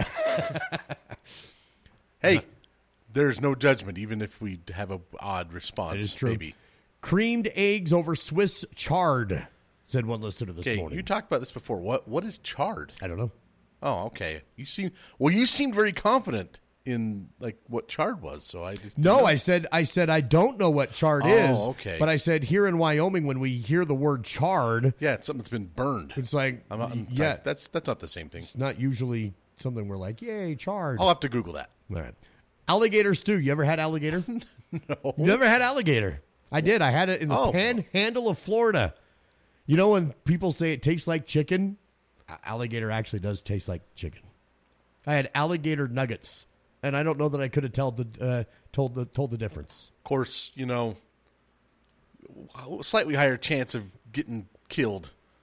Hey, there's no judgment, even if we have an odd response. It is true. Maybe. Creamed eggs over Swiss chard, said one listener this morning. You talked about this before. What is chard? I don't know. Oh, okay. You seemed very confident in like what chard was, so I just I said I don't know what chard is. Okay. But I said here in Wyoming when we hear the word chard, it's something that's been burned. It's like that's not the same thing. It's not usually something we're like, yay, chard. I'll have to Google that. All right. Alligator stew. You ever had alligator? No. You never had alligator? I did. I had it in the panhandle of Florida. You know when people say it tastes like chicken? Alligator actually does taste like chicken. I had alligator nuggets, and I don't know that I could have told the difference. Of course, slightly higher chance of getting killed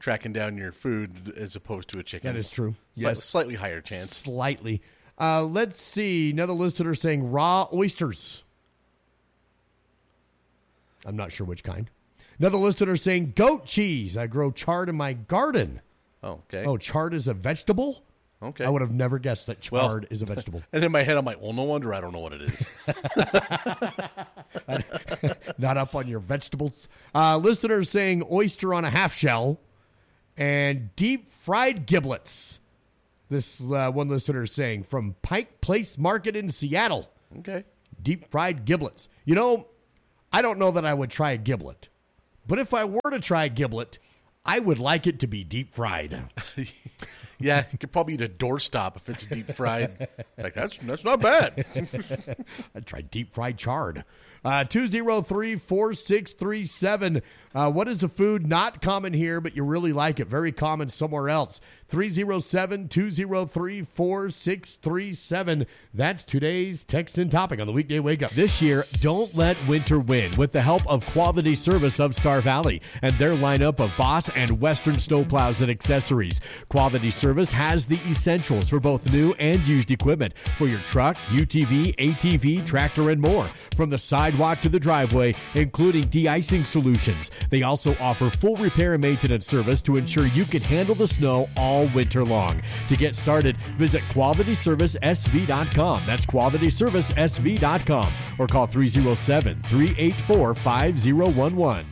tracking down your food as opposed to a chicken. That is true. Yes. Slightly higher chance. Slightly. Let's see. Another listener saying raw oysters. I'm not sure which kind. Another listener saying goat cheese. I grow chard in my garden. Oh, okay. Oh, chard is a vegetable? Okay. I would have never guessed that chard is a vegetable. And in my head, I'm like, well, no wonder I don't know what it is. Not up on your vegetables. Listener saying oyster on a half shell and deep fried giblets. This one listener is saying from Pike Place Market in Seattle. Okay. Deep fried giblets. You know, I don't know that I would try a giblet, but if I were to try a giblet, I would like it to be deep fried. Yeah, you could probably eat a doorstop if it's deep fried. Like, that's not bad. I'd try deep fried chard. 203-4637. What is a food not common here, but you really like it? Very common somewhere else. 307-203-4637. That's today's text and topic on the Weekday Wake Up. This year, don't let winter win with the help of Quality Service of Star Valley and their lineup of Boss and Western snowplows and accessories. Quality Service has the essentials for both new and used equipment for your truck, UTV, ATV, tractor, and more. From the sidewalk to the driveway, including de-icing solutions. They also offer full repair and maintenance service to ensure you can handle the snow all winter long. To get started, visit QualityServiceSV.com. That's QualityServiceSV.com. Or call 307-384-5011.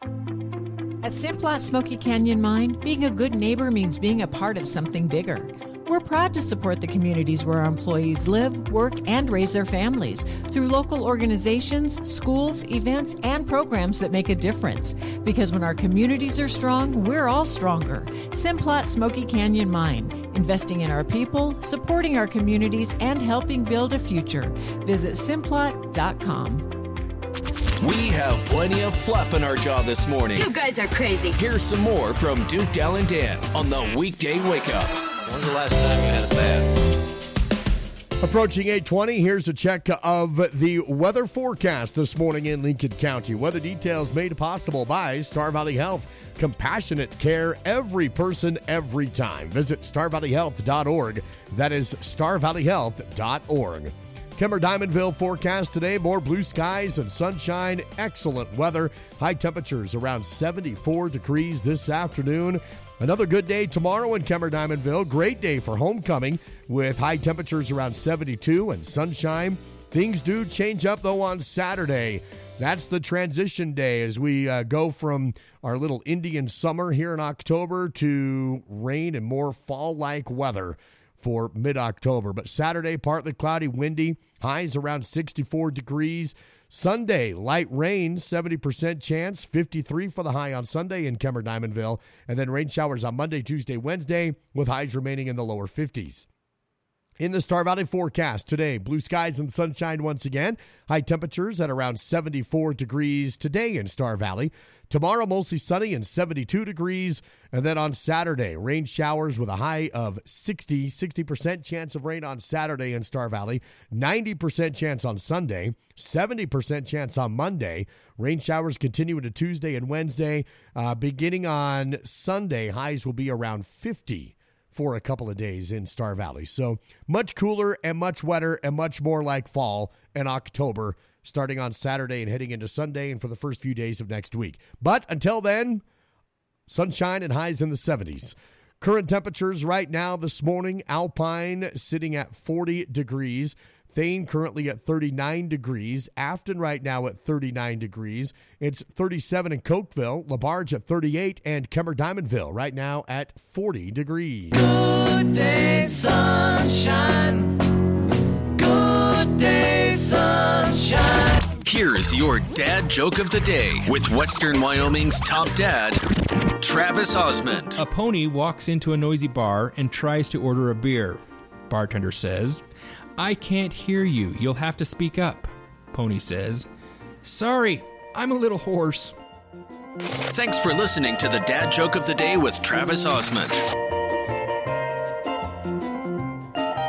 At Simplot Smoky Canyon Mine, being a good neighbor means being a part of something bigger. We're proud to support the communities where our employees live, work, and raise their families through local organizations, schools, events, and programs that make a difference. Because when our communities are strong, we're all stronger. Simplot Smoky Canyon Mine, investing in our people, supporting our communities, and helping build a future. Visit Simplot.com. We have plenty of flap in our jaw this morning. You guys are crazy. Here's some more from Duke, Dal, and Dan on the Weekday Wake Up. When's the last time you had a bath? Approaching 8:20, here's a check of the weather forecast this morning in Lincoln County. Weather details made possible by Star Valley Health. Compassionate care, every person, every time. Visit starvalleyhealth.org. That is starvalleyhealth.org. Kemmer Diamondville forecast today, more blue skies and sunshine, excellent weather. High temperatures around 74 degrees this afternoon. Another good day tomorrow in Kemmer Diamondville. Great day for homecoming with high temperatures around 72 and sunshine. Things do change up, though, on Saturday. That's the transition day as we go from our little Indian summer here in October to rain and more fall-like weather for mid-October. But Saturday, partly cloudy, windy, highs around 64 degrees. Sunday, light rain, 70% chance, 53 for the high on Sunday in Kemmer Diamondville. And then rain showers on Monday, Tuesday, Wednesday, with highs remaining in the lower 50s. In the Star Valley forecast today, blue skies and sunshine once again. High temperatures at around 74 degrees today in Star Valley. Tomorrow, mostly sunny and 72 degrees. And then on Saturday, rain showers with a high of 60% chance of rain on Saturday in Star Valley. 90% chance on Sunday. 70% chance on Monday. Rain showers continue into Tuesday and Wednesday. Beginning on Sunday, highs will be around 50 for a couple of days in Star Valley. So much cooler and much wetter and much more like fall in October, starting on Saturday and heading into Sunday and for the first few days of next week. But until then, sunshine and highs in the 70s. Current temperatures right now this morning, Alpine sitting at 40 degrees. Thane currently at 39 degrees. Afton right now at 39 degrees. It's 37 in Cokeville. LaBarge at 38. And Kemmer Diamondville right now at 40 degrees. Good day, sunshine. Good day, sunshine. Here's your dad joke of the day with Western Wyoming's top dad, Travis Osmond. A pony walks into a noisy bar and tries to order a beer. Bartender says, "I can't hear you. You'll have to speak up." Pony says, "Sorry, I'm a little hoarse." Thanks for listening to the Dad Joke of the Day with Travis Osmond.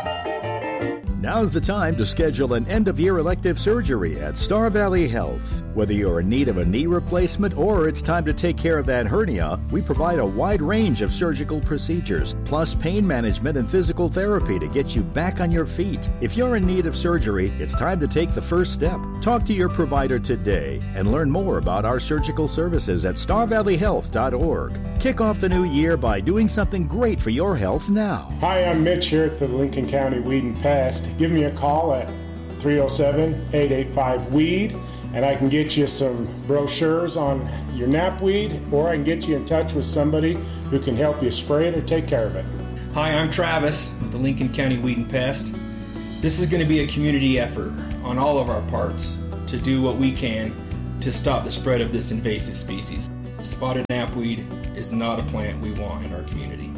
Now's the time to schedule an end-of-year elective surgery at Star Valley Health. Whether you're in need of a knee replacement or it's time to take care of that hernia, we provide a wide range of surgical procedures, plus pain management and physical therapy to get you back on your feet. If you're in need of surgery, it's time to take the first step. Talk to your provider today and learn more about our surgical services at starvalleyhealth.org. Kick off the new year by doing something great for your health now. Hi, I'm Mitch here at the Lincoln County Weed and Pest. Give me a call at 307-885-WEED, and I can get you some brochures on your knapweed, or I can get you in touch with somebody who can help you spray it or take care of it. Hi, I'm Travis with the Lincoln County Weed and Pest. This is going to be a community effort on all of our parts to do what we can to stop the spread of this invasive species. Spotted knapweed is not a plant we want in our community.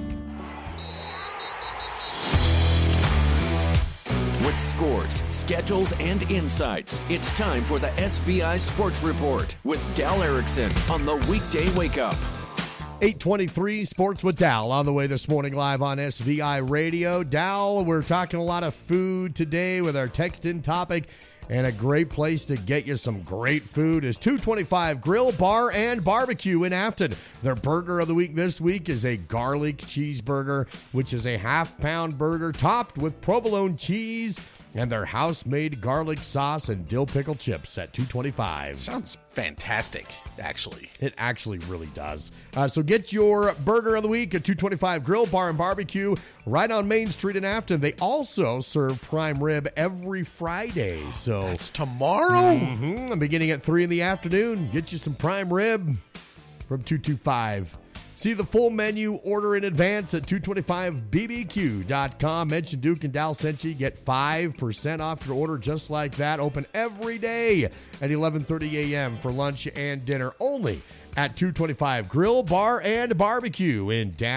With scores, schedules, and insights, it's time for the SVI Sports Report with Dal Erickson on the Weekday Wake Up. 8:23 Sports with Dal on the way this morning live on SVI Radio. Dal, we're talking a lot of food today with our text-in topic, and a great place to get you some great food is 225 Grill, Bar, and Barbecue in Afton. Their burger of the week this week is a garlic cheeseburger, which is a half-pound burger topped with provolone cheese and their house-made garlic sauce and dill pickle chips at $2.25. Sounds fantastic, actually. It actually really does. So get your burger of the week at 225 Grill, Bar, and Barbecue right on Main Street in Afton. They also serve prime rib every Friday. So it's tomorrow? Beginning at 3 in the afternoon. Get you some prime rib from 225. See the full menu, order in advance at 225bbq.com. Mention Duke and Dal sent you. Get 5% off your order just like that. Open every day at 11:30 a.m. for lunch and dinner only at 225 Grill, Bar, and Barbecue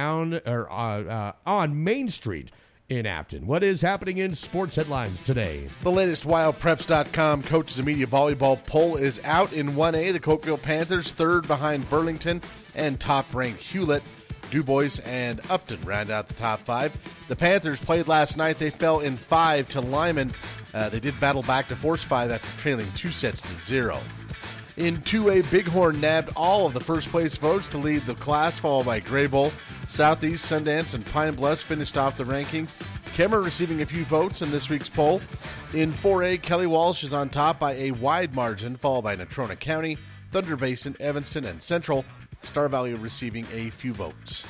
on Main Street in Afton. What is happening in sports headlines today? The latest WildPreps.com coaches and media volleyball poll is out in 1A. The Cokeville Panthers third behind Burlington and top-ranked Hewlett. DuBois and Upton round out the top five. The Panthers played last night. They fell in 5 to Lyman. They did battle back to force 5 after trailing 2-0. In 2A, Bighorn nabbed all of the first-place votes to lead the class, followed by Greybull. Southeast, Sundance, and Pine Bluff finished off the rankings. Kemmer receiving a few votes in this week's poll. In 4A, Kelly Walsh is on top by a wide margin, followed by Natrona County, Thunder Basin, Evanston, and Central. Star Valley receiving a few votes.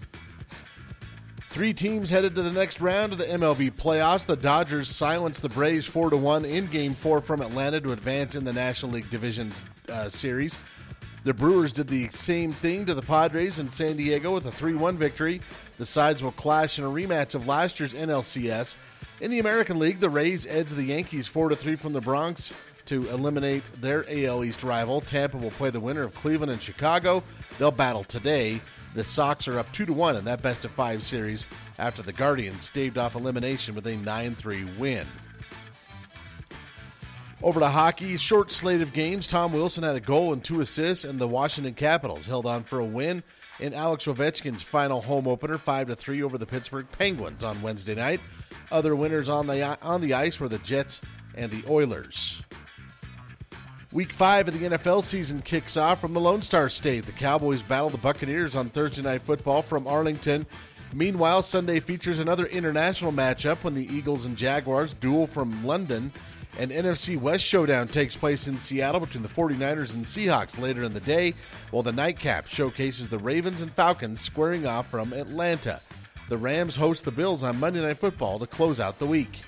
3 teams headed to the next round of the MLB playoffs. The Dodgers silenced the Braves 4-1 in Game 4 from Atlanta to advance in the National League Division Series. The Brewers did the same thing to the Padres in San Diego with a 3-1 victory. The sides will clash in a rematch of last year's NLCS. In the American League, the Rays edged the Yankees 4-3 from the Bronx to eliminate their AL East rival. Tampa will play the winner of Cleveland and Chicago. They'll battle today. The Sox are up 2-1 in that best-of-5 series after the Guardians staved off elimination with a 9-3 win. Over to hockey, short slate of games. Tom Wilson had a goal and 2 assists, and the Washington Capitals held on for a win in Alex Ovechkin's final home opener, 5-3 over the Pittsburgh Penguins on Wednesday night. Other winners on the ice were the Jets and the Oilers. Week 5 of the NFL season kicks off from the Lone Star State. The Cowboys battle the Buccaneers on Thursday Night Football from Arlington. Meanwhile, Sunday features another international matchup when the Eagles and Jaguars duel from London. An NFC West showdown takes place in Seattle between the 49ers and Seahawks later in the day, while the nightcap showcases the Ravens and Falcons squaring off from Atlanta. The Rams host the Bills on Monday Night Football to close out the week.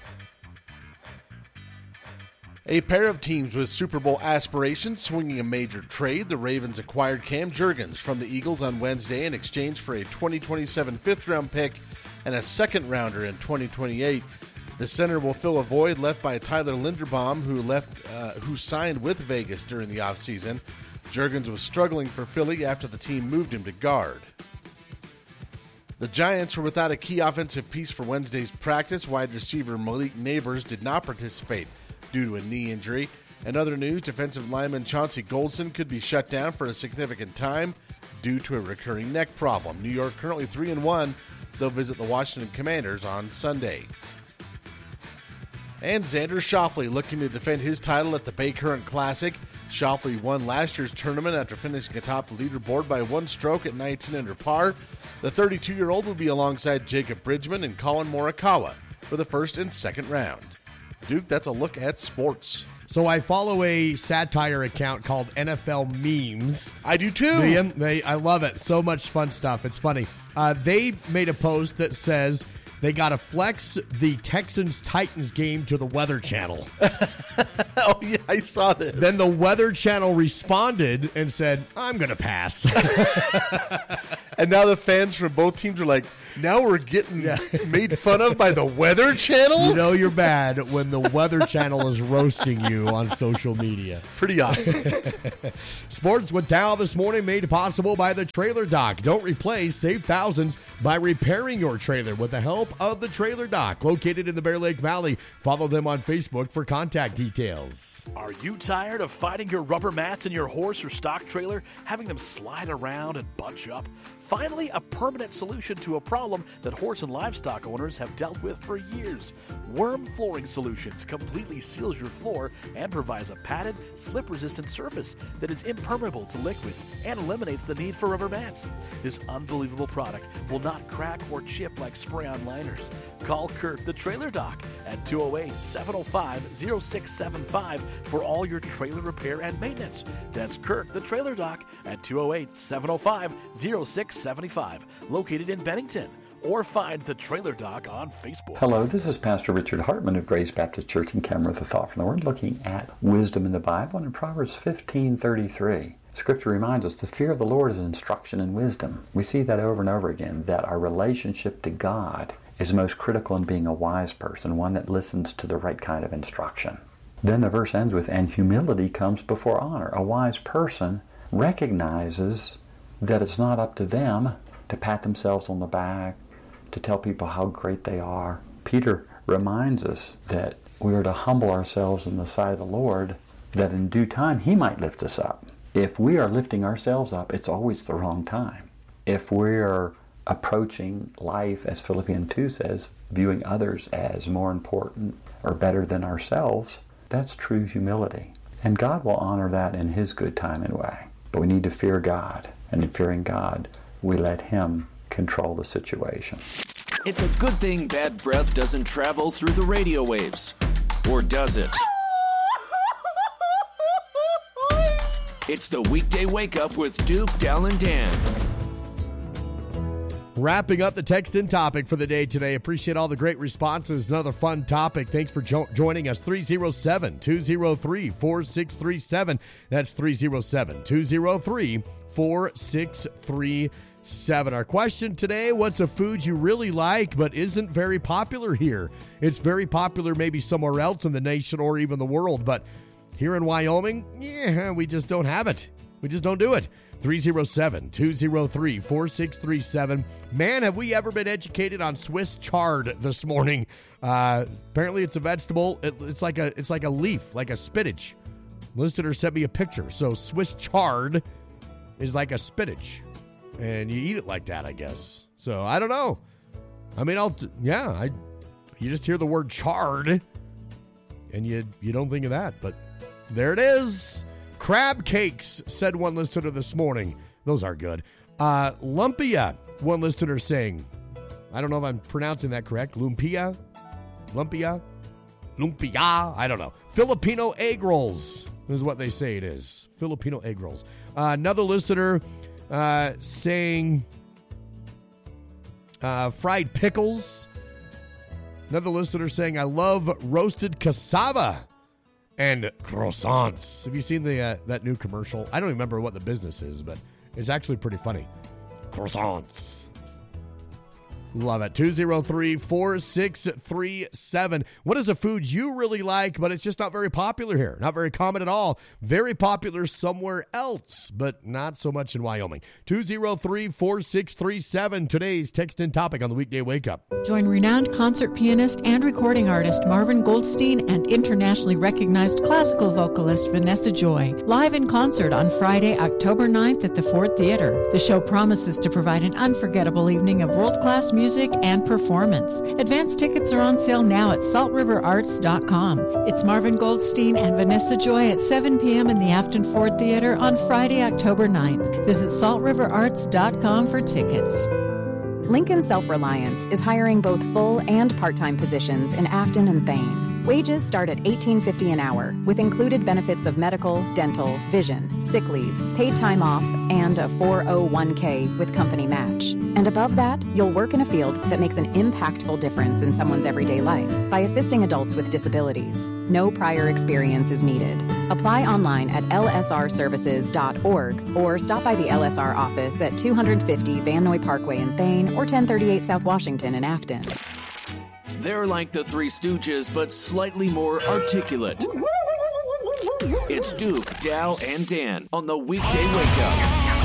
A pair of teams with Super Bowl aspirations swinging a major trade. The Ravens acquired Cam Jurgens from the Eagles on Wednesday in exchange for a 2027 fifth-round pick and a second-rounder in 2028. The center will fill a void left by Tyler Linderbaum, who signed with Vegas during the offseason. Jurgens was struggling for Philly after the team moved him to guard. The Giants were without a key offensive piece for Wednesday's practice. Wide receiver Malik Neighbors did not participate due to a knee injury. In other news, defensive lineman Chauncey Goldston could be shut down for a significant time due to a recurring neck problem. New York currently 3-1. They'll visit the Washington Commanders on Sunday. And Xander Schauffele looking to defend his title at the Bay Current Classic. Schauffele won last year's tournament after finishing atop the leaderboard by 1 stroke at 19 under par. The 32-year-old will be alongside Jacob Bridgman and Colin Morikawa for the first and second round. Duke, that's a look at sports. So I follow a satire account called NFL Memes. I do too. I love it. So much fun stuff. It's funny. They made a post that says they got to flex the Texans-Titans game to the Weather Channel. Oh, yeah, I saw this. Then the Weather Channel responded and said, I'm going to pass. And now the fans from both teams are like, now we're getting made fun of by the Weather Channel? You know you're bad when the Weather Channel is roasting you on social media. Pretty awesome. Sports with Dow this morning made possible by the Trailer Dock. Don't replace, save thousands by repairing your trailer with the help of the Trailer Dock. Located in the Bear Lake Valley. Follow them on Facebook for contact details. Are you tired of fighting your rubber mats in your horse or stock trailer, having them slide around and bunch up? Finally, a permanent solution to a problem that horse and livestock owners have dealt with for years. Worm Flooring Solutions completely seals your floor and provides a padded, slip-resistant surface that is impermeable to liquids and eliminates the need for rubber mats. This unbelievable product will not crack or chip like spray-on liners. Call Kurt the Trailer Dock at 208-705-0675 for all your trailer repair and maintenance. That's Kurt the Trailer Dock at 208-705-0675, located in Bennington. Or find the Trailer Dock on Facebook. Hello, this is Pastor Richard Hartman of Grace Baptist Church in Cameron with a thought from the Word, looking at wisdom in the Bible and in Proverbs 15:33. Scripture reminds us the fear of the Lord is an instruction in wisdom. We see that over and over again, that our relationship to God is most critical in being a wise person, one that listens to the right kind of instruction. Then the verse ends with, and humility comes before honor. A wise person recognizes that it's not up to them to pat themselves on the back, to tell people how great they are. Peter reminds us that we are to humble ourselves in the sight of the Lord, that in due time He might lift us up. If we are lifting ourselves up, it's always the wrong time. If we are approaching life, as Philippians 2 says, viewing others as more important or better than ourselves, that's true humility. And God will honor that in His good time and way. But we need to fear God. And in fearing God, we let Him control the situation. It's a good thing bad breath doesn't travel through the radio waves. Or does it? It's the Weekday Wake Up with Duke, Dal, and Dan. Wrapping up the text in topic for the day today. Appreciate all the great responses. Another fun topic. Thanks for joining us. 307-203-4637. That's 307-203-4637. Our question today, what's a food you really like but isn't very popular here? It's very popular maybe somewhere else in the nation or even the world, but here in Wyoming, we just don't have it. We just don't do it. 307-203-4637. Man, have we ever been educated on Swiss chard this morning. Apparently it's a vegetable. It's like a leaf, like a spinach. Listener sent me a picture. So Swiss chard is like a spinach. And you eat it like that, I guess. So I don't know. I mean, you just hear the word chard and you don't think of that. But there it is. Crab cakes, said one listener this morning. Those are good. Lumpia, one listener saying. I don't know if I'm pronouncing that correct. Lumpia? I don't know. Filipino egg rolls is what they say it is. Filipino egg rolls. Another listener saying fried pickles. Another listener saying, I love roasted cassava and croissants. Have you seen that new commercial? I don't remember what the business is, but it's actually pretty funny. Croissants. Love it. 203-4637. What is a food you really like, but it's just not very popular here? Not very common at all. Very popular somewhere else, but not so much in Wyoming. 203-4637. Today's text in topic on the Weekday Wake Up. Join renowned concert pianist and recording artist Marvin Goldstein and internationally recognized classical vocalist Vanessa Joy live in concert on Friday, October 9th at the Ford Theater. The show promises to provide an unforgettable evening of world-class music music and performance. Advance tickets are on sale now at saltriverarts.com. It's Marvin Goldstein and Vanessa Joy at 7 p.m. in the Afton Ford Theater on Friday, October 9th. Visit saltriverarts.com for tickets. Lincoln Self-Reliance is hiring both full and part-time positions in Afton and Thane. Wages start at $18.50 an hour, with included benefits of medical, dental, vision, sick leave, paid time off, and a 401k with company match. And above that, you'll work in a field that makes an impactful difference in someone's everyday life by assisting adults with disabilities. No prior experience is needed. Apply online at lsrservices.org or stop by the LSR office at 250 Van Noy Parkway in Thane or 1038 South Washington in Afton. They're like the Three Stooges, but slightly more articulate. It's Duke, Dal, and Dan on the Weekday Wake Up.